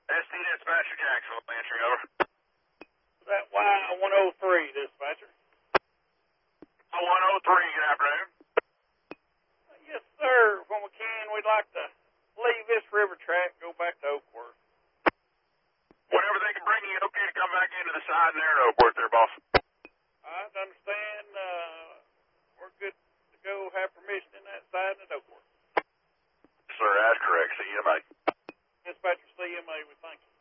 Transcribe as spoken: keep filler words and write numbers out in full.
S T Dispatcher Jacksonville, entry over. That Y one oh three, dispatcher. one oh three, good afternoon. Yes, sir. When we can, we'd like to leave this river track and go back to Oakworth. Whenever they can bring you, okay to come back into the side there at Oakworth there, boss. I understand uh, we're good to go, have permission in that side at Oakworth. Sir, that's correct. C M A. Dispatcher C M A, we thank you.